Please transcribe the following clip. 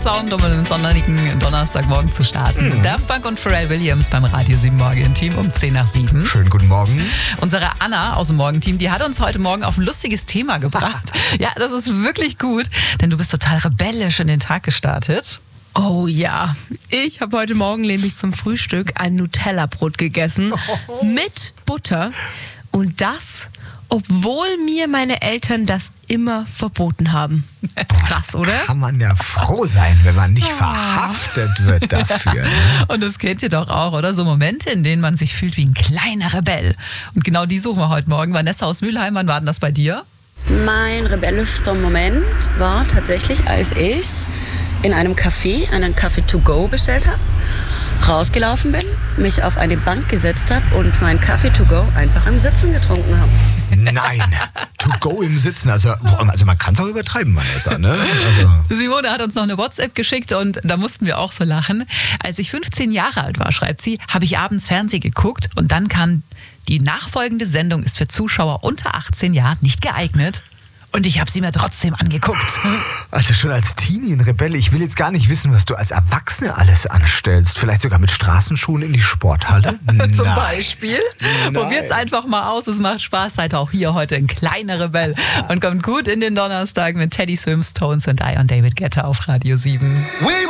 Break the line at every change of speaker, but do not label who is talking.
Sound, um einen sonnigen Donnerstagmorgen zu starten. Daft Punk und Pharrell Williams beim Radio 7 Morgen-Team um 6:10.
Schönen guten Morgen.
Unsere Anna aus dem Morgenteam, die hat uns heute Morgen auf ein lustiges Thema gebracht. Ja, das ist wirklich gut, denn du bist total rebellisch in den Tag gestartet.
Oh ja, ich habe heute Morgen nämlich zum Frühstück ein Nutella-Brot gegessen mit Butter und das, obwohl mir meine Eltern das immer verboten haben. Krass, oder?
Kann man ja froh sein, wenn man nicht verhaftet wird dafür. Ne?
Und das kennt ihr doch auch, oder? So Momente, in denen man sich fühlt wie ein kleiner Rebell. Und genau die suchen wir heute Morgen. Vanessa aus Mülheim, wann war denn das bei dir?
Mein rebellischster Moment war tatsächlich, als ich in einem Café einen Kaffee to go bestellt habe, rausgelaufen bin, mich auf eine Bank gesetzt habe und meinen Kaffee to go einfach im Sitzen getrunken habe.
Nein, to go im Sitzen. Also man kann es auch übertreiben, Vanessa. Ne?
Simone hat uns noch eine WhatsApp geschickt und da mussten wir auch so lachen. Als ich 15 Jahre alt war, schreibt sie, habe ich abends Fernsehen geguckt und dann kam die nachfolgende Sendung ist für Zuschauer unter 18 Jahren nicht geeignet. Und ich habe sie mir trotzdem angeguckt.
Also schon als Teenie ein Rebelle. Ich will jetzt gar nicht wissen, was du als Erwachsene alles anstellst. Vielleicht sogar mit Straßenschuhen in die Sporthalle?
Zum Beispiel. Probiert's einfach mal aus. Es macht Spaß. Seid auch hier heute ein kleiner Rebell. Und kommt gut in den Donnerstag mit Teddy Swims, Tones and I und David Guetta auf Radio 7.